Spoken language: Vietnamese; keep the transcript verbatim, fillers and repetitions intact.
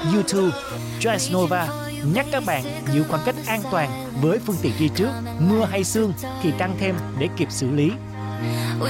YouTube. Choice Nova nhắc các bạn giữ khoảng cách an toàn với phương tiện đi trước. Mưa hay sương thì tăng thêm để kịp xử lý.